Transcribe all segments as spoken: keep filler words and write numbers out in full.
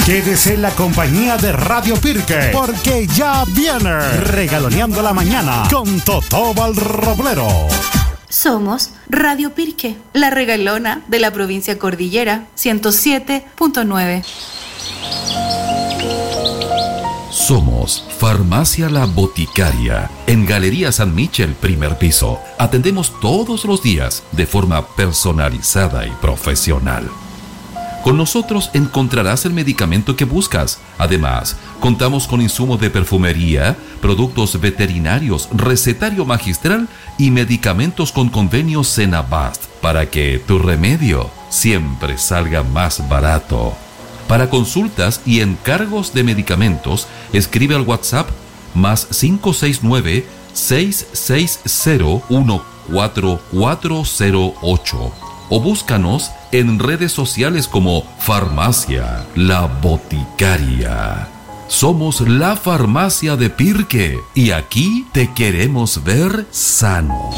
Quédese en la compañía de Radio Pirque, porque ya viene Regaloneando la Mañana con Totoba el Roblero. Somos Radio Pirque, la regalona de la provincia Cordillera, ciento siete punto nueve. Somos Farmacia La Boticaria, en Galería San Michel, primer piso. Atendemos todos los días de forma personalizada y profesional. Con nosotros encontrarás el medicamento que buscas. Además, contamos con insumos de perfumería, productos veterinarios, recetario magistral y medicamentos con convenio Senabast para que tu remedio siempre salga más barato. Para consultas y encargos de medicamentos, escribe al WhatsApp más cinco seis nueve, seis seis cero, uno cuatro cuatro cero ocho o búscanos en redes sociales como Farmacia La Boticaria. Somos la farmacia de Pirque y aquí te queremos ver sano.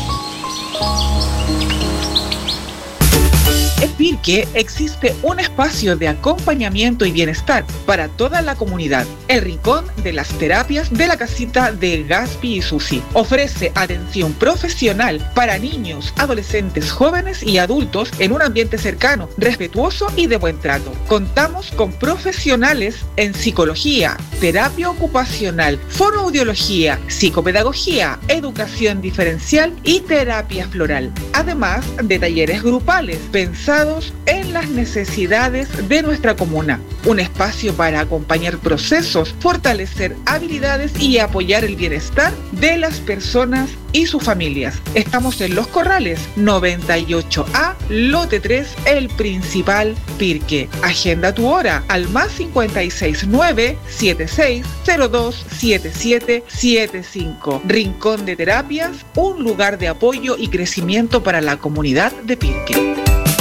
En Pirque existe un espacio de acompañamiento y bienestar para toda la comunidad. El Rincón de las Terapias de la Casita de Gaspi y Susi ofrece atención profesional para niños, adolescentes, jóvenes y adultos en un ambiente cercano, respetuoso y de buen trato. Contamos con profesionales en psicología, terapia ocupacional, fonoaudiología, psicopedagogía, educación diferencial y terapia floral. Además de talleres grupales pensados en las necesidades de nuestra comuna. Un espacio para acompañar procesos, fortalecer habilidades y apoyar el bienestar de las personas y sus familias. Estamos en Los Corrales, noventa y ocho A, lote tres, El Principal, Pirque. Agenda tu hora al más cincuenta y seis nueve, setenta y seis cero dos, setenta y siete setenta y cinco. Rincón de Terapias, un lugar de apoyo y crecimiento para la comunidad de Pirque.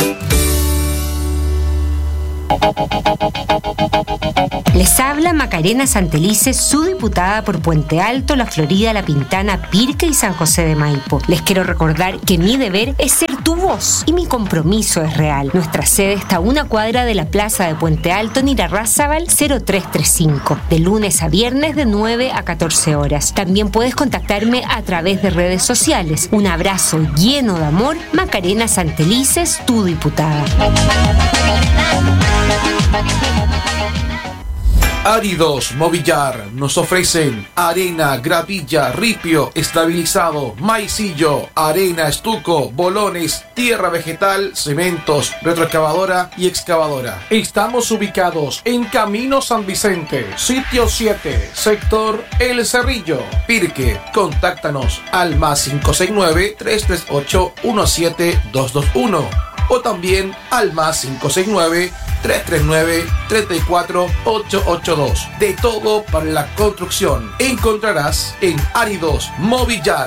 Les habla Macarena Santelices, su diputada por Puente Alto, La Florida, La Pintana, Pirque y San José de Maipo. Les quiero recordar que mi deber es ser tu voz y mi compromiso es real. Nuestra sede está a una cuadra de la plaza de Puente Alto en Irarrázaval cero tres tres cinco, de lunes a viernes de nueve a catorce horas. También puedes contactarme a través de redes sociales. Un abrazo lleno de amor, Macarena Santelices, tu diputada. Áridos Movillar nos ofrecen arena, gravilla, ripio, estabilizado, maicillo, arena, estuco, bolones, tierra vegetal, cementos, retroexcavadora y excavadora. Estamos ubicados en Camino San Vicente, sitio siete, sector El Cerrillo, Pirque. Contáctanos al más cinco seis nueve, tres tres ocho, uno siete dos dos uno o también al más cinco seis nueve, tres tres nueve, tres cuatro ocho ocho dos. De todo para la construcción encontrarás en Áridos Movillar.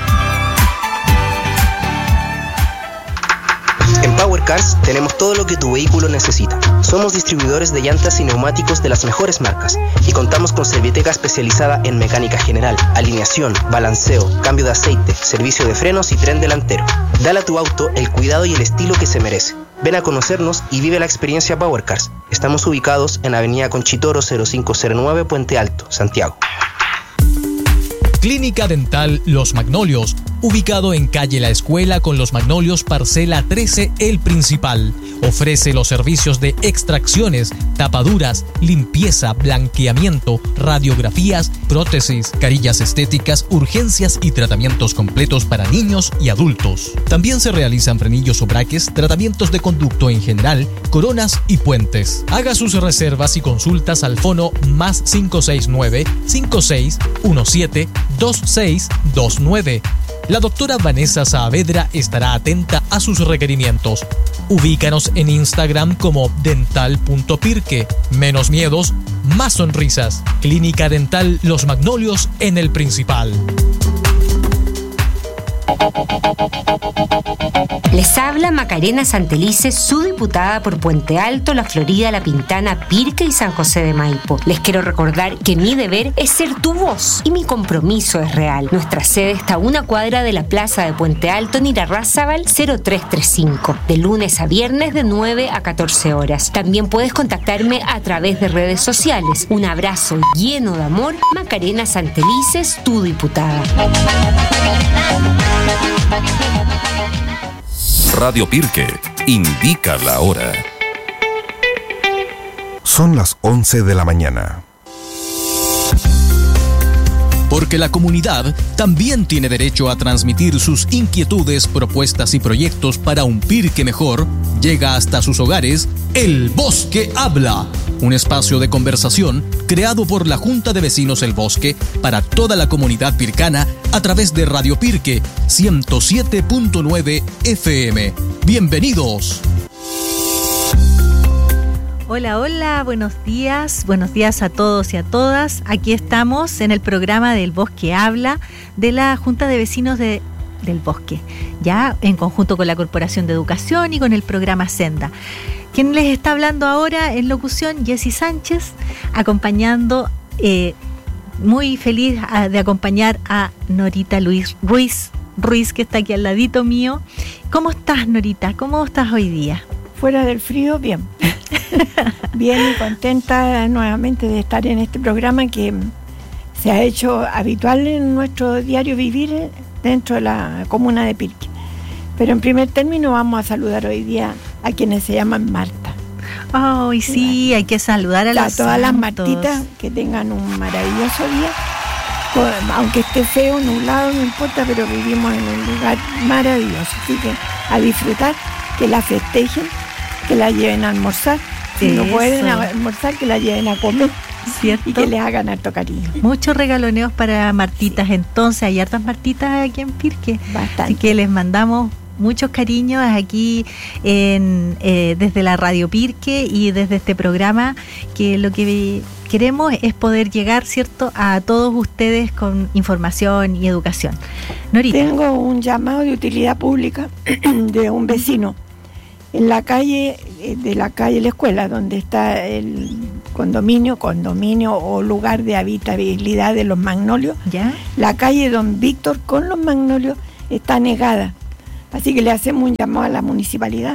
En Power Cars tenemos todo lo que tu vehículo necesita. Somos distribuidores de llantas y neumáticos de las mejores marcas y contamos con Serviteca especializada en mecánica general, alineación, balanceo, cambio de aceite, servicio de frenos y tren delantero. Dale a tu auto el cuidado y el estilo que se merece. Ven a conocernos y vive la experiencia Power Cars. Estamos ubicados en Avenida Conchitoro cero cinco cero nueve, Puente Alto, Santiago. Clínica Dental Los Magnolios, ubicado en calle La Escuela con Los Magnolios, parcela trece, El Principal. Ofrece los servicios de extracciones, tapaduras, limpieza, blanqueamiento, radiografías, prótesis, carillas estéticas, urgencias y tratamientos completos para niños y adultos. También se realizan frenillos o braques, tratamientos de conducto en general, coronas y puentes. Haga sus reservas y consultas al fono más cinco seis nueve, cinco seis uno siete, dos seis dos nueve. La doctora Vanessa Saavedra estará atenta a sus requerimientos. Ubícanos en Instagram como dental punto pirque. Menos miedos, más sonrisas. Clínica Dental Los Magnolios en El Principal. Les habla Macarena Santelice, su diputada por Puente Alto, La Florida, La Pintana, Pirque y San José de Maipo. Les quiero recordar que mi deber es ser tu voz y mi compromiso es real. Nuestra sede está a una cuadra de la plaza de Puente Alto en Irarrázaval cero tres tres cinco, de lunes a viernes de nueve a catorce horas. También puedes contactarme a través de redes sociales. Un abrazo lleno de amor, Macarena Santelice, tu diputada. Radio Pirque indica la hora. Son las once de la mañana. Porque la comunidad también tiene derecho a transmitir sus inquietudes, propuestas y proyectos para un Pirque mejor, llega hasta sus hogares El Bosque Habla, un espacio de conversación creado por la Junta de Vecinos El Bosque para toda la comunidad pircana a través de Radio Pirque ciento siete punto nueve F M. ¡Bienvenidos! Hola, hola, buenos días, buenos días a todos y a todas. Aquí estamos en el programa del Bosque Habla de la Junta de Vecinos de, del Bosque, ya en conjunto con la Corporación de Educación y con el programa Senda. Quien les está hablando ahora en locución, Jessy Sánchez, acompañando, eh, muy feliz de acompañar a Norita Luis Ruiz, Ruiz, que está aquí al ladito mío. ¿Cómo estás, Norita? ¿Cómo estás hoy día? Fuera del frío, bien. Bien y contenta nuevamente de estar en este programa que se ha hecho habitual en nuestro diario vivir dentro de la comuna de Pirque. Pero en primer término vamos a saludar hoy día a quienes se llaman Marta. Ay, oh, sí, hay que saludar a, a los todas santos. Las Martitas, que tengan un maravilloso día. Aunque esté feo, nublado, no importa, pero vivimos en un lugar maravilloso. Así que a disfrutar, que la festejen, que la lleven a almorzar. Si no pueden almorzar, que la lleven a comer. ¿Cierto? Y que les hagan harto cariño. Muchos regaloneos para Martitas, entonces hay hartas Martitas aquí en Pirque. Bastante. Así que les mandamos muchos cariños aquí en, eh, desde la Radio Pirque y desde este programa, que lo que queremos es poder llegar, ¿cierto?, a todos ustedes con información y educación. Norita. Tengo un llamado de utilidad pública de un vecino en la calle, de la calle La Escuela, donde está el condominio, condominio o lugar de habitabilidad de los Magnolios. ¿Ya? La calle Don Víctor con los Magnolios está negada. Así que le hacemos un llamado a la municipalidad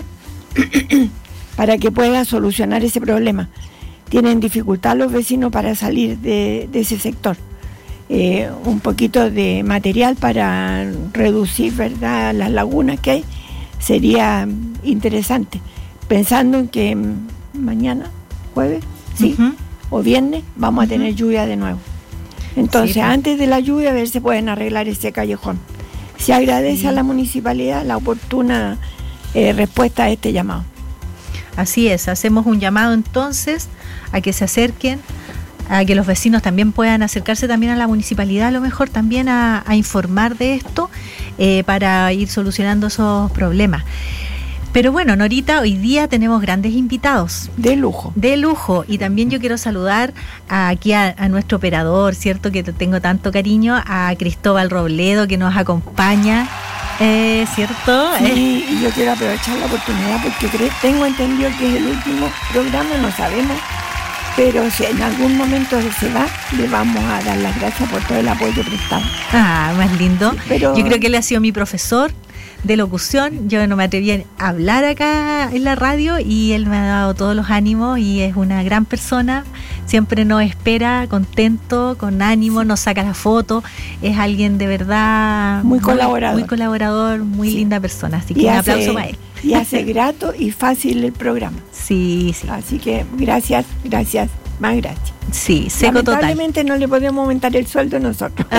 para que pueda solucionar ese problema. Tienen dificultad los vecinos para salir de, de ese sector. Eh, un poquito de material para reducir, ¿verdad?, las lagunas que hay sería interesante, pensando en que mañana, jueves, sí, uh-huh. o viernes, vamos uh-huh. a tener lluvia de nuevo. Entonces, sí, antes de la lluvia, a ver si pueden arreglar ese callejón. Se agradece sí. a la municipalidad la oportuna eh, respuesta a este llamado. Así es, hacemos un llamado entonces a que se acerquen, a que los vecinos también puedan acercarse también a la municipalidad, a lo mejor también a, a informar de esto eh, para ir solucionando esos problemas. Pero bueno, Norita, hoy día tenemos grandes invitados. De lujo. De lujo. Y también yo quiero saludar a, aquí a, a nuestro operador, ¿cierto?, que tengo tanto cariño, a Cristóbal Robledo, que nos acompaña, eh, ¿cierto? Sí, eh. y yo quiero aprovechar la oportunidad porque creo, tengo entendido que es el último programa, no sabemos, pero si en algún momento se va, le vamos a dar las gracias por todo el apoyo prestado. Ah, más lindo. Sí, pero yo creo que él ha sido mi profesor de locución. Yo no me atreví a hablar acá en la radio y él me ha dado todos los ánimos y es una gran persona. Siempre nos espera contento, con ánimo, nos saca la foto. Es alguien de verdad muy, muy colaborador. Muy colaborador, muy sí. linda persona. Así que y un hace, aplauso para él. Y hace grato y fácil el programa. Sí, sí. Así que gracias, gracias, más gracias. Sí, seco total. Lamentablemente no le podemos aumentar el sueldo nosotros.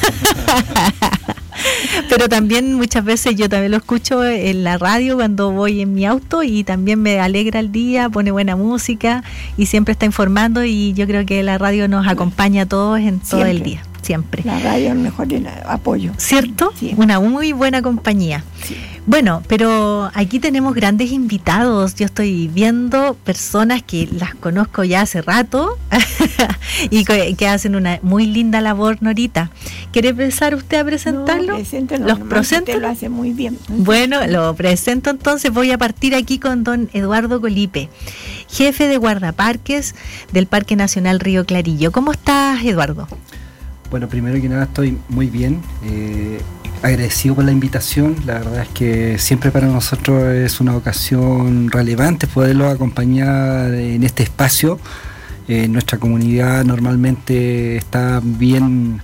Pero también muchas veces yo también lo escucho en la radio cuando voy en mi auto y también me alegra el día, pone buena música y siempre está informando y yo creo que la radio nos acompaña a todos en todo siempre, el día. siempre. La radio es el mejor apoyo. ¿Cierto? Sí. Una muy buena compañía. Sí. Bueno, pero aquí tenemos grandes invitados. Yo estoy viendo personas que las conozco ya hace rato y que, que hacen una muy linda labor, Norita. ¿Quiere empezar usted a presentarlo? No, preséntelo, ¿Los nomás, presento? usted lo hace muy bien. Bueno, lo presento entonces. Voy a partir aquí con don Eduardo Colipe, jefe de guardaparques del Parque Nacional Río Clarillo. ¿Cómo estás, Eduardo? Bueno, primero que nada estoy muy bien, eh, agradecido por la invitación. La verdad es que siempre para nosotros es una ocasión relevante poderlo acompañar en este espacio. Eh, nuestra comunidad normalmente está bien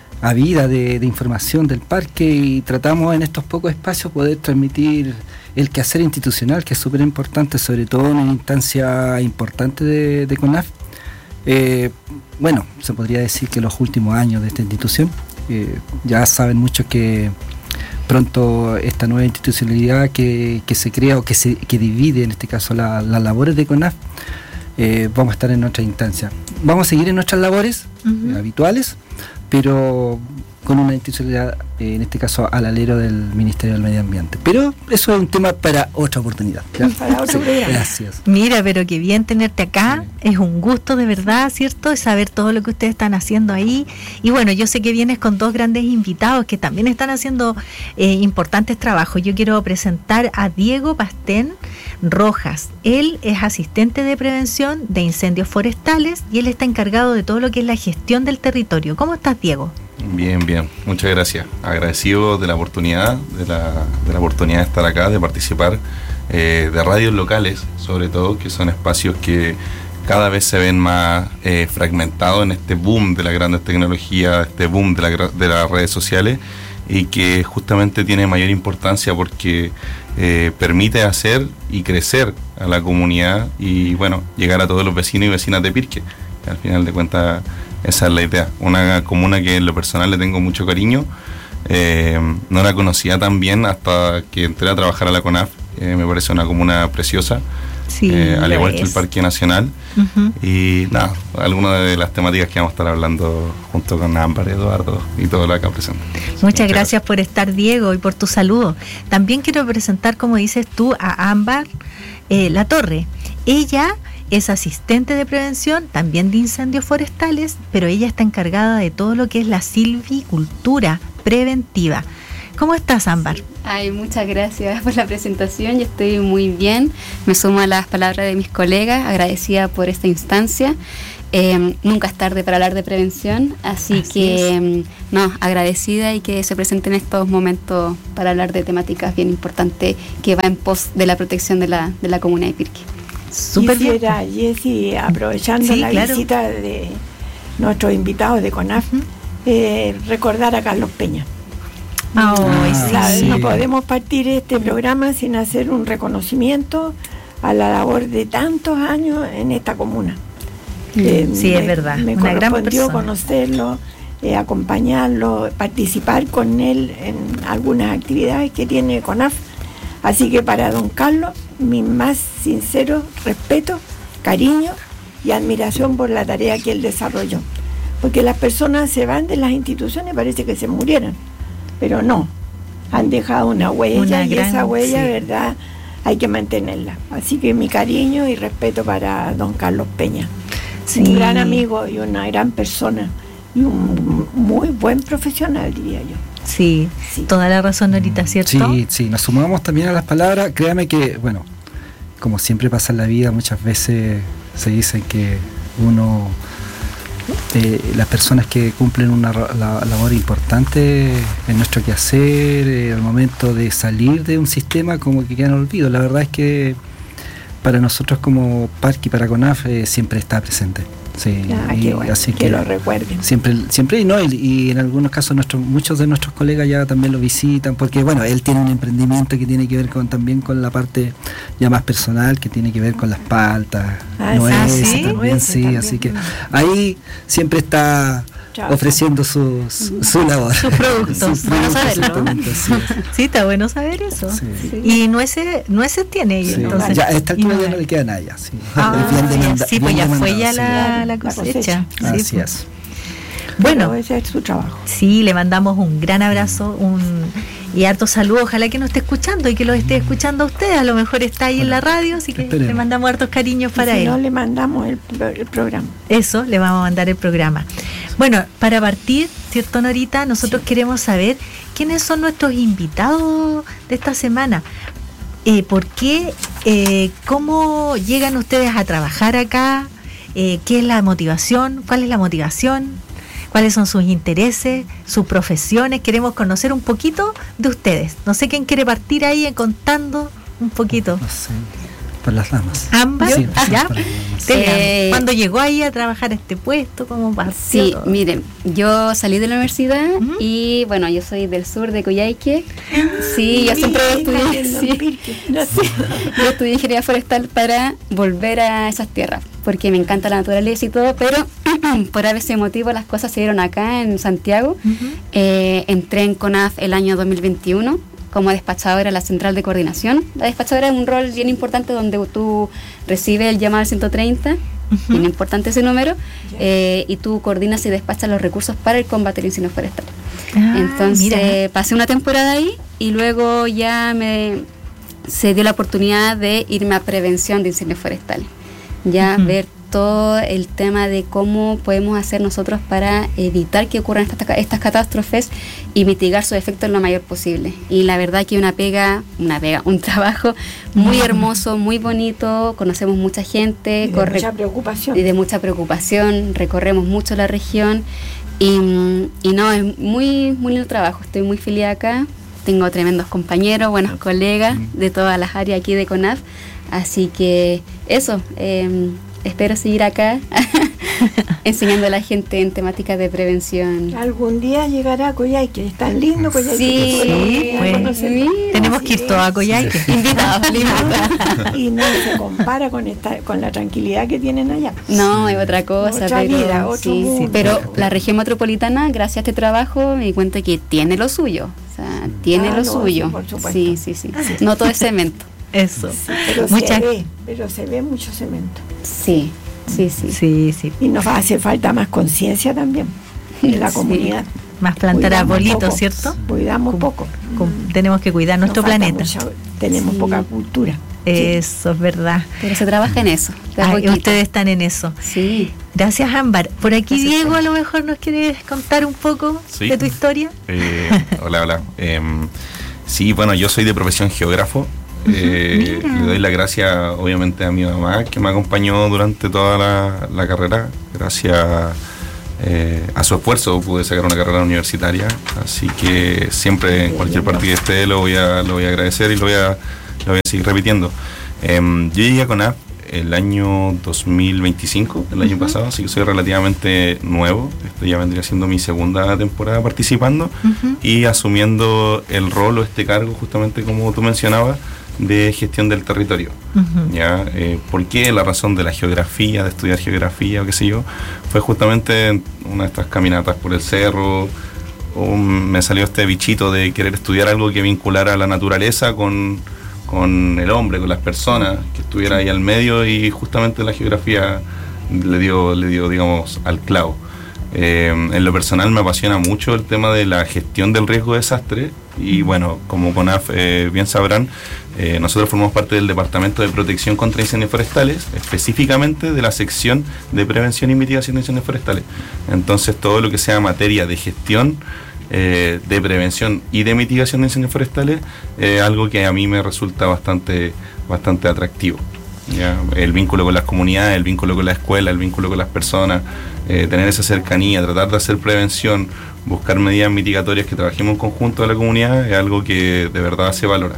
avida de, de información del parque y tratamos en estos pocos espacios poder transmitir el quehacer institucional, que es súper importante, sobre todo en una instancia importante de, de CONAF. Eh, bueno, se podría decir que los últimos años de esta institución, eh, ya saben muchos que pronto esta nueva institucionalidad que, que se crea o que se que divide en este caso las la labores de CONAF, eh, vamos a estar en otra instancia. Vamos a seguir en nuestras labores uh-huh. eh, habituales, pero con una institucionalidad, eh, en este caso al alero del Ministerio del Medio Ambiente. Pero eso es un tema para otra oportunidad. ¿Ya? Para otro sí, gracias. Mira, pero qué bien tenerte acá. Sí. Es un gusto de verdad, ¿cierto? Saber todo lo que ustedes están haciendo ahí. Y bueno, yo sé que vienes con dos grandes invitados que también están haciendo eh, importantes trabajos. Yo quiero presentar a Diego Pastén Rojas. Él es asistente de prevención de incendios forestales y él está encargado de todo lo que es la gestión del territorio. ¿Cómo estás, Diego? Bien, bien, muchas gracias. Agradecido de la oportunidad, de la, de la oportunidad de estar acá, de participar eh, de radios locales, sobre todo, que son espacios que cada vez se ven más eh, fragmentados en este boom de las grandes tecnologías, este boom de, la, de las redes sociales, y que justamente tiene mayor importancia porque eh, permite hacer y crecer a la comunidad y, bueno, llegar a todos los vecinos y vecinas de Pirque. Al final de cuentas, esa es la idea. Una comuna que en lo personal le tengo mucho cariño. Eh, no la conocía tan bien hasta que entré a trabajar a la CONAF. Eh, me parece una comuna preciosa, sí, eh, al igual es. que el Parque Nacional. Uh-huh. Y nada, algunas de las temáticas que vamos a estar hablando junto con Ámbar, Eduardo y todo lo acá presente. Muchas, Muchas gracias, gracias por estar, Diego, y por tu saludo. También quiero presentar, como dices tú, a Ámbar eh, La Torre. Ella es asistente de prevención, también de incendios forestales, pero ella está encargada de todo lo que es la silvicultura preventiva. ¿Cómo estás, Ámbar? Ay, muchas gracias por la presentación, yo estoy muy bien, me sumo a las palabras de mis colegas, agradecida por esta instancia. Eh, nunca es tarde para hablar de prevención, así, así que es. no, agradecida y que se presenten estos momentos para hablar de temáticas bien importantes que va en pos de la protección de la, de la comuna de Pirque. Súper bien. Quisiera, Jessy, aprovechando sí, la claro. visita de nuestros invitados de CONAF, uh-huh. eh, recordar a Carlos Peña. Oh, ah, sí. No podemos partir este programa sin hacer un reconocimiento a la labor de tantos años en esta comuna. Eh, sí, me, es verdad. Me Una correspondió conocerlo, eh, acompañarlo, participar con él en algunas actividades que tiene CONAF. Así que para don Carlos, mi más sincero respeto, cariño y admiración por la tarea que él desarrolló. Porque las personas se van de las instituciones, parece que se murieran, pero no, han dejado una huella una y gran, esa huella, sí. verdad, hay que mantenerla. Así que mi cariño y respeto para don Carlos Peña. Sí. Un gran amigo y una gran persona y un muy buen profesional, diría yo. Sí, sí, toda la razón, Norita, ¿cierto? Sí, sí, nos sumamos también a las palabras. Créame que, bueno, como siempre pasa en la vida, muchas veces se dice que uno, eh, las personas que cumplen una la, labor importante en nuestro quehacer, eh, al momento de salir de un sistema, como que quedan olvidos. La verdad es que para nosotros como Parque y para CONAF eh, siempre está presente. Sí, ah, y, bueno, así que, que lo recuerden. Siempre, siempre y no, y, y en algunos casos nuestros, muchos de nuestros colegas ya también lo visitan, porque bueno, él tiene un emprendimiento que tiene que ver con también con la parte ya más personal, que tiene que ver con las paltas, ah, nueces, ¿sí? también, sí, también. Así que ahí siempre está Chao. ofreciendo su, su, su labor. Sus productos. Bueno saberlo. Sí. sí, está bueno saber eso. Sí. Sí. Y nueces, nueces tiene ella. Sí. Entonces. Ya a esta altura ya no le queda nada. Ya, sí, ah, bien demanda, sí, pues ya demandado, fue ya sí. la, la cosecha. Así sí, es. Bueno, ese es su trabajo. Sí, le mandamos un gran abrazo, un y harto saludo, ojalá que nos esté escuchando y que lo esté escuchando a usted, a lo mejor está ahí bueno, en la radio, así que esperemos. Le mandamos hartos cariños para si él. No, le mandamos el, el programa. Eso, le vamos a mandar el programa. Bueno, para partir, ¿cierto, Norita? Nosotros sí. queremos saber quiénes son nuestros invitados de esta semana. Eh, ¿Por qué? Eh, ¿Cómo llegan ustedes a trabajar acá? Eh, ¿Qué es la motivación? ¿Cuál es la motivación? ¿Cuáles son sus intereses, sus profesiones? Queremos conocer un poquito de ustedes. No sé quién quiere partir ahí contando un poquito. No sé, por las damas. ¿Ambas? Sí, ¿Ya? Eh, ¿Cuándo llegó ahí a trabajar a este puesto? ¿Cómo partió? Sí, todo? Miren, yo salí de la universidad uh-huh. y bueno, yo soy del sur de Coyhaique. Sí, yo siempre estudié, sí, sí, yo estudié ingeniería forestal para volver a esas tierras, porque me encanta la naturaleza y todo, pero por ese motivo las cosas se dieron acá en Santiago. Uh-huh. Eh, entré en CONAF el año dos mil veintiuno como despachadora en la central de coordinación. La despachadora es un rol bien importante donde tú recibes el llamado al ciento treinta, uh-huh. bien importante ese número, yeah. eh, y tú coordinas y despachas los recursos para el combate al incendio forestal. Ah, Entonces mira. pasé una temporada ahí y luego ya me se dio la oportunidad de irme a prevención de incendios forestales. Ya uh-huh. ver todo el tema de cómo podemos hacer nosotros para evitar que ocurran estas, estas catástrofes y mitigar sus efectos lo mayor posible. Y la verdad que una pega, una pega, un trabajo muy hermoso, muy bonito, conocemos mucha gente. Y de corre- mucha preocupación. Y de mucha preocupación, recorremos mucho la región y, y no, es muy, muy lindo trabajo, estoy muy feliz acá, tengo tremendos compañeros, buenos colegas de todas las áreas aquí de CONAF, así que eso, eh, espero seguir acá enseñando a la gente en temáticas de prevención. Algún día llegará a Coyhaique, es tan lindo Coyhaique. Sí, sí, bueno, sí. Tenemos que ir todos a Coyhaique. Sí. Invitados, invitados. Y no se compara con esta, con la tranquilidad que tienen allá. No, es otra cosa. Otra pero, vida, otro sí, mundo. Sí, pero la región metropolitana, gracias a este trabajo, me di cuenta que tiene lo suyo. O sea, tiene ah, lo no, suyo. Por supuesto. Sí, sí, sí. No todo es cemento. Eso. Sí, pero Mucha... se ve, pero se ve mucho cemento. Sí, sí, sí. sí, sí. Y nos hace falta más conciencia también de la sí. comunidad. Más plantar arbolitos, ¿cierto? Cuidamos con, poco. Con, tenemos que cuidar nuestro planeta. Mucha, tenemos sí. poca cultura. Eso es verdad. Pero se trabaja en eso. Ay, ustedes están en eso. Sí. Gracias, Ámbar. Por aquí, gracias, Diego, a lo mejor nos quieres contar un poco sí. de tu historia. Eh, hola, hola. Eh, sí, bueno, yo soy de profesión geógrafo. Eh, le doy la gracia obviamente a mi mamá que me acompañó durante toda la, la carrera. Gracias eh, a su esfuerzo pude sacar una carrera universitaria, así que siempre en cualquier parte que esté lo voy a, lo voy a agradecer y lo voy a, lo voy a seguir repitiendo. Eh, yo llegué a CONAF el año dos mil veinticinco, el año uh-huh. pasado, así que soy relativamente nuevo. Esto ya vendría siendo mi segunda temporada participando uh-huh. y asumiendo el rol o este cargo, justamente como tú mencionabas, de gestión del territorio. Uh-huh. ¿Ya? Eh, ¿Por qué? La razón de la geografía, de estudiar geografía o qué sé yo, fue justamente una de estas caminatas por el cerro. Un, me salió este bichito de querer estudiar algo que vinculara la naturaleza con, con el hombre, con las personas, que estuviera ahí al medio, y justamente la geografía le dio, le dio digamos, al clavo. Eh, en lo personal me apasiona mucho el tema de la gestión del riesgo de desastre y bueno, como CONAF eh, bien sabrán, eh, nosotros formamos parte del Departamento de Protección contra Incendios Forestales, específicamente de la sección de Prevención y Mitigación de Incendios Forestales. Entonces todo lo que sea materia de gestión, eh, de prevención y de mitigación de incendios forestales es eh, algo que a mí me resulta bastante, bastante atractivo. ¿Ya? El vínculo con las comunidades, el vínculo con la escuela, el vínculo con las personas, eh, tener esa cercanía, tratar de hacer prevención, buscar medidas mitigatorias que trabajemos en conjunto de la comunidad, es algo que de verdad se valora.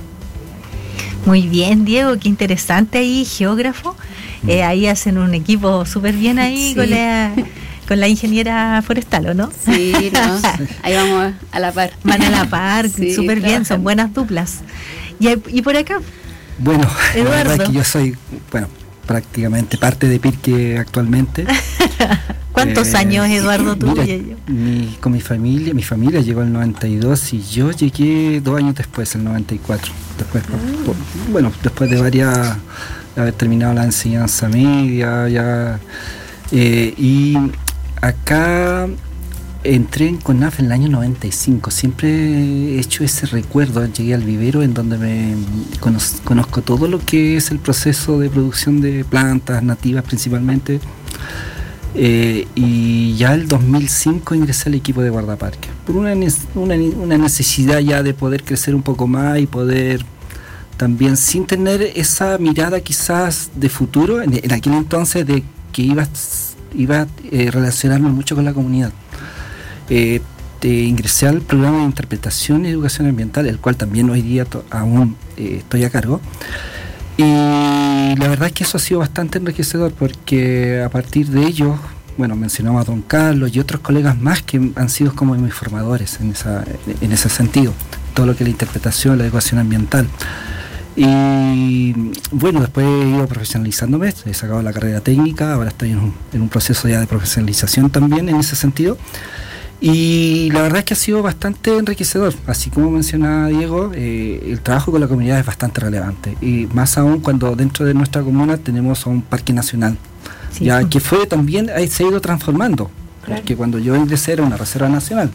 Muy bien, Diego, qué interesante ahí, geógrafo. Mm. Eh, ahí hacen un equipo súper bien ahí sí. con la con la ingeniera forestal, ¿o no? Sí, no, ahí vamos a la par. Van a la par, sí, súper bien, son buenas duplas. Y, y por acá... Bueno, Eduardo. La verdad es que yo soy, bueno, prácticamente parte de Pirque actualmente. ¿Cuántos eh, años, Eduardo, tú mira, y yo? Mi, con mi familia, mi familia llegó en el noventa y dos y yo llegué dos años después, en el noventa y cuatro. Después, mm. por, bueno, después de varias, de haber terminado la enseñanza media, ya, eh, y acá entré en CONAF en el año noventa y cinco. Siempre he hecho ese recuerdo. Llegué al vivero en donde me conozco, conozco todo lo que es el proceso de producción de plantas nativas principalmente. Eh, y ya el dos mil cinco ingresé al equipo de guardaparques por una, una, una necesidad ya de poder crecer un poco más y poder también, sin tener esa mirada quizás de futuro, en, en aquel entonces de que iba, iba a eh, relacionarme mucho con la comunidad. Eh, eh, ingresé al programa de interpretación y educación ambiental, el cual también hoy día to- aún eh, estoy a cargo. Y la verdad es que eso ha sido bastante enriquecedor porque a partir de ello, bueno, mencionamos a don Carlos y otros colegas más que han sido como mis formadores en, esa, en ese sentido, todo lo que es la interpretación, la educación ambiental. Y bueno, después he ido profesionalizándome, he sacado la carrera técnica, ahora estoy en un, en un proceso ya de profesionalización también en ese sentido. Y la verdad es que ha sido bastante enriquecedor, así como mencionaba Diego, eh, el trabajo con la comunidad es bastante relevante, y más aún cuando dentro de nuestra comuna tenemos a un parque nacional, sí, ya sí. que fue también, eh, se ha ido transformando, claro. Porque cuando yo ingresé era una reserva nacional,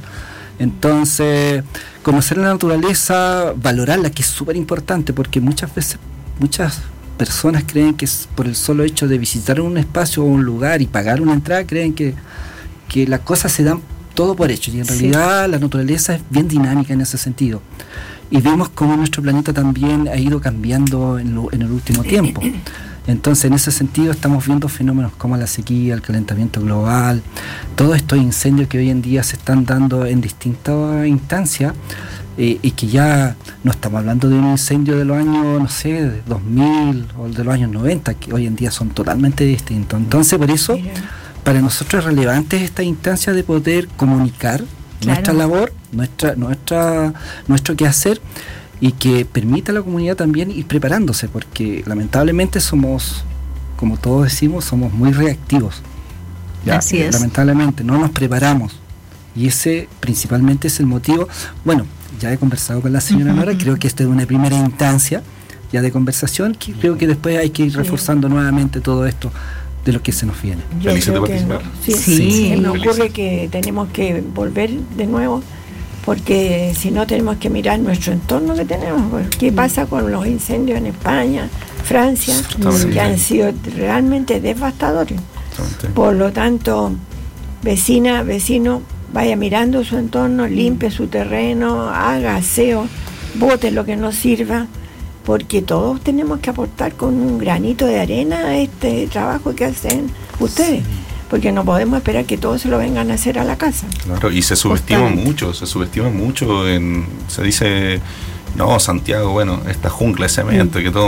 entonces conocer la naturaleza, valorarla, que es súper importante, porque muchas veces, muchas personas creen que es por el solo hecho de visitar un espacio o un lugar y pagar una entrada, creen que, que las cosas se dan todo por hecho, y en realidad sí. La naturaleza es bien dinámica en ese sentido, y vemos cómo nuestro planeta también ha ido cambiando en, lo, en el último tiempo. Entonces en ese sentido estamos viendo fenómenos como la sequía, el calentamiento global, todos estos incendios que hoy en día se están dando en distintas instancias, eh, y que ya no estamos hablando de un incendio de los años, no sé, de dos mil o de los años noventa, que hoy en día son totalmente distintos. Entonces por eso para nosotros es relevante esta instancia de poder comunicar, claro, nuestra labor, nuestra, nuestra, nuestro quehacer, y que permita a la comunidad también ir preparándose, porque lamentablemente somos, como todos decimos, somos muy reactivos. Ya, Así es. Lamentablemente no nos preparamos, y ese principalmente es el motivo. Bueno, ya he conversado con la señora uh-huh. Nora, creo que esta es una primera instancia ya de conversación, que creo que después hay que ir reforzando sí. nuevamente todo esto de lo que se nos viene. Yo creo que no. Sí, sí, sí, me ocurre que tenemos que volver de nuevo, porque si no tenemos que mirar nuestro entorno que tenemos. ¿Qué pasa con los incendios en España, Francia, sí. que han sido realmente devastadores? Por lo tanto, vecina, vecino, vaya mirando su entorno, limpie su terreno, haga aseo, bote lo que no sirva, porque todos tenemos que aportar con un granito de arena a este trabajo que hacen ustedes, sí. porque no podemos esperar que todos se lo vengan a hacer a la casa. Claro, y se subestima mucho, se subestima mucho, en, se dice, no, Santiago, bueno, esta jungla de cemento, mm. que todo